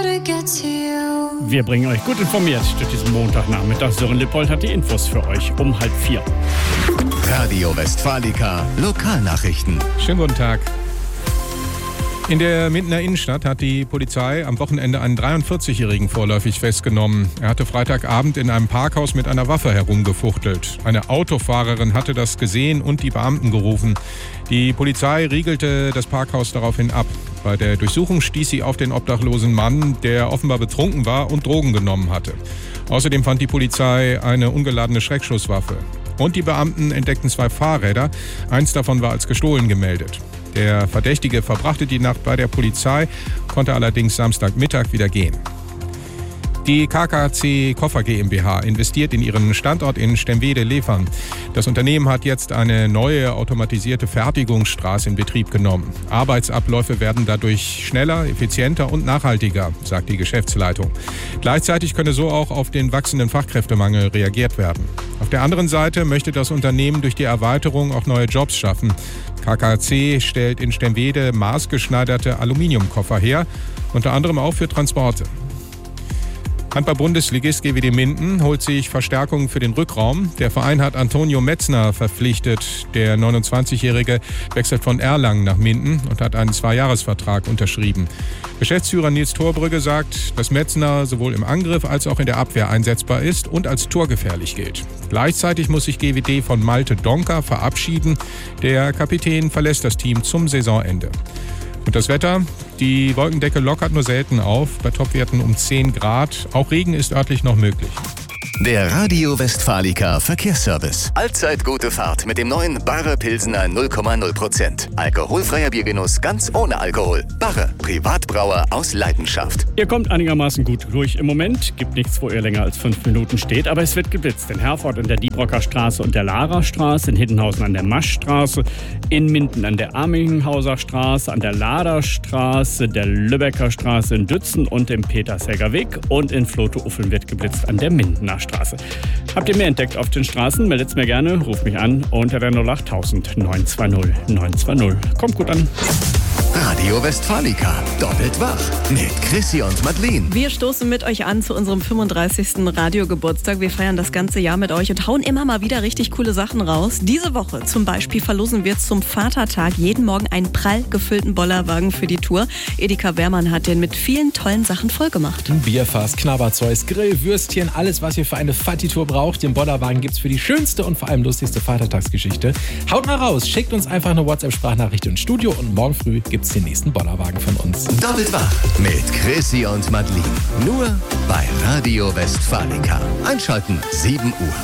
Wir bringen euch gut informiert durch diesen Montagnachmittag. Sören Lippold hat die Infos für euch um 3:30. Radio Westfalica Lokalnachrichten. Schönen guten Tag. In der Mindener Innenstadt hat die Polizei am Wochenende einen 43-Jährigen vorläufig festgenommen. Er hatte Freitagabend in einem Parkhaus mit einer Waffe herumgefuchtelt. Eine Autofahrerin hatte das gesehen und die Beamten gerufen. Die Polizei riegelte das Parkhaus daraufhin ab. Bei der Durchsuchung stieß sie auf den obdachlosen Mann, der offenbar betrunken war und Drogen genommen hatte. Außerdem fand die Polizei eine ungeladene Schreckschusswaffe. Und die Beamten entdeckten 2 Fahrräder. Eins davon war als gestohlen gemeldet. Der Verdächtige verbrachte die Nacht bei der Polizei, konnte allerdings Samstagmittag wieder gehen. Die KKC Koffer GmbH investiert in ihren Standort in Stemwede-Lefern. Das Unternehmen hat jetzt eine neue automatisierte Fertigungsstraße in Betrieb genommen. Arbeitsabläufe werden dadurch schneller, effizienter und nachhaltiger, sagt die Geschäftsleitung. Gleichzeitig könne so auch auf den wachsenden Fachkräftemangel reagiert werden. Auf der anderen Seite möchte das Unternehmen durch die Erweiterung auch neue Jobs schaffen. KKC stellt in Stemwede maßgeschneiderte Aluminiumkoffer her, unter anderem auch für Transporte. Handball-Bundesligist GWD Minden holt sich Verstärkung für den Rückraum. Der Verein hat Antonio Metzner verpflichtet. Der 29-Jährige wechselt von Erlangen nach Minden und hat einen 2-Jahres-Vertrag unterschrieben. Geschäftsführer Nils Thorbrügge sagt, dass Metzner sowohl im Angriff als auch in der Abwehr einsetzbar ist und als torgefährlich gilt. Gleichzeitig muss sich GWD von Malte Donker verabschieden. Der Kapitän verlässt das Team zum Saisonende. Und das Wetter? Die Wolkendecke lockert nur selten auf, bei Topwerten um 10 Grad. Auch Regen ist örtlich noch möglich. Der Radio Westfalica Verkehrsservice. Allzeit gute Fahrt mit dem neuen Barre Pilsener 0,0%. Alkoholfreier Biergenuss ganz ohne Alkohol. Barre, Privatbrauer aus Leidenschaft. Ihr kommt einigermaßen gut durch im Moment. Gibt nichts, wo ihr länger als 5 Minuten steht. Aber es wird geblitzt. In Herford an der Diebrocker Straße und der Lara-Straße, in Hiddenhausen an der Maschstraße, in Minden an der Arminghauser Straße, an der Laderstraße, der Lübecker Straße in Dützen und im Petersegger Weg. Und in Flote-Uffeln wird geblitzt an der Mindener Straße. Habt ihr mehr entdeckt auf den Straßen? Meldet's mir gerne, ruft mich an unter der 08000 920 920. Kommt gut an. Radio Westfalica, doppelt wach mit Chrissy und Madeleine. Wir stoßen mit euch an zu unserem 35. Radiogeburtstag. Wir feiern das ganze Jahr mit euch und hauen immer mal wieder richtig coole Sachen raus. Diese Woche zum Beispiel verlosen wir zum Vatertag jeden Morgen einen prall gefüllten Bollerwagen für die Tour. Edeka Wehrmann hat den mit vielen tollen Sachen vollgemacht. Ein Bierfass, Knabberzeug, Grill, Würstchen, alles was ihr für eine Fatti-Tour braucht. Den Bollerwagen gibt's für die schönste und vor allem lustigste Vatertagsgeschichte. Haut mal raus, schickt uns einfach eine WhatsApp-Sprachnachricht ins Studio und morgen früh gibt's den nächsten Bollerwagen von uns. Doppelt wach mit Chrissy und Madeleine. Nur bei Radio Westfalica. Einschalten 7 Uhr.